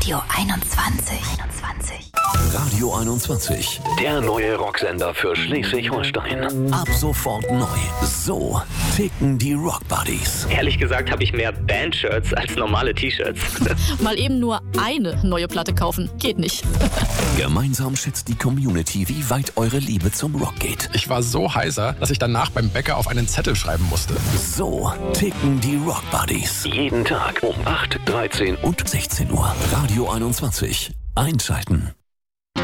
Radio 21. Radio 21, der neue Rocksender für Schleswig-Holstein. Ab sofort neu. So ticken die Rock Buddies. Ehrlich gesagt habe ich mehr Band-Shirts als normale T-Shirts. Mal eben nur eine neue Platte kaufen, geht nicht. Gemeinsam schätzt die Community, wie weit eure Liebe zum Rock geht. Ich war so heiser, dass ich danach beim Bäcker auf einen Zettel schreiben musste. So ticken die Rock Buddies. Jeden Tag um 8, 13 und 16 Uhr. Radio 21. Einschalten.